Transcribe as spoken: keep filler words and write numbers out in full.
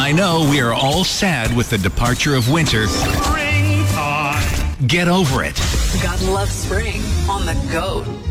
I know we are all sad with the departure of winter. Springtime. Get over it. God loves spring on the goat.